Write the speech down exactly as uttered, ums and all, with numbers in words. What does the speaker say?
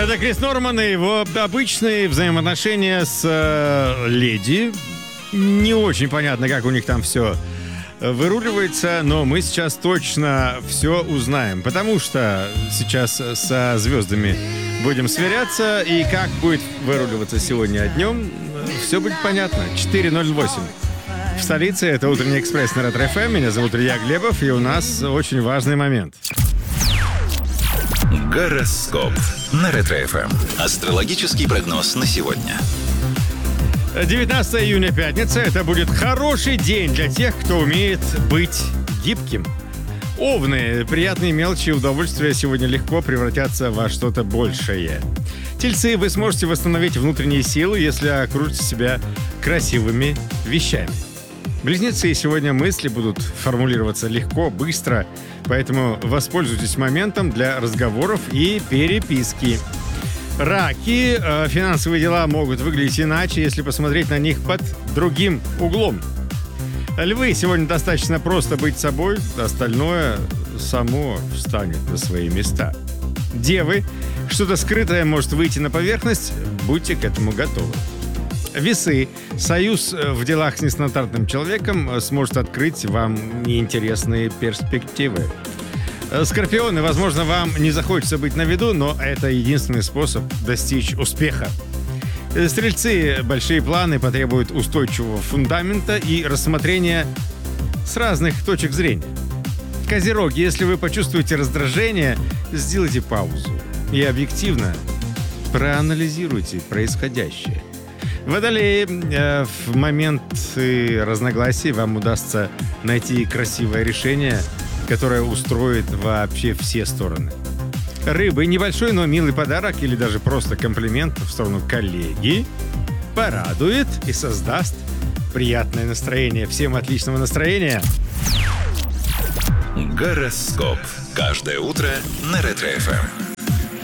Это Крис Норман и его обычные взаимоотношения с э, леди. Не очень понятно, как у них там все выруливается, но мы сейчас точно все узнаем, потому что сейчас со звездами будем сверяться, и как будет выруливаться сегодня днем, все будет понятно. четыре ноль восемь. В столице это «Утренний экспресс» на Ретро-эф эм. Меня зовут Илья Глебов, и у нас очень важный момент. Гороскоп на Ретро-эф эм. Астрологический прогноз на сегодня. девятнадцатого июня, пятница. Это будет хороший день для тех, кто умеет быть гибким. Овны. Приятные мелочи и удовольствия сегодня легко превратятся во что-то большее. Тельцы. Вы сможете восстановить внутренние силы, если окружите себя красивыми вещами. Близнецы. Сегодня мысли будут формулироваться легко, быстро, поэтому воспользуйтесь моментом для разговоров и переписки. Раки. Финансовые дела могут выглядеть иначе, если посмотреть на них под другим углом. Львы. Сегодня достаточно просто быть собой, остальное само встанет на свои места. Девы. Что-то скрытое может выйти на поверхность, будьте к этому готовы. Весы. Союз в делах с нестандартным человеком сможет открыть вам неинтересные перспективы. Скорпионы. Возможно, вам не захочется быть на виду, но это единственный способ достичь успеха. Стрельцы. Большие планы потребуют устойчивого фундамента и рассмотрения с разных точек зрения. Козероги. Если вы почувствуете раздражение, сделайте паузу и объективно проанализируйте происходящее. Водолеи. Э, в момент разногласий вам удастся найти красивое решение, которое устроит вообще все стороны. Рыбы. Небольшой, но милый подарок или даже просто комплимент в сторону коллеги порадует и создаст приятное настроение. Всем отличного настроения! Гороскоп. Каждое утро на Ретро-эф эм.